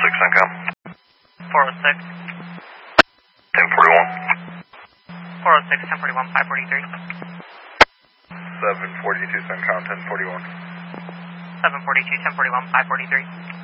Encom. 406. 1041. 406, 1041, 543. 742 Encom, 1041. 742, 1041, 543.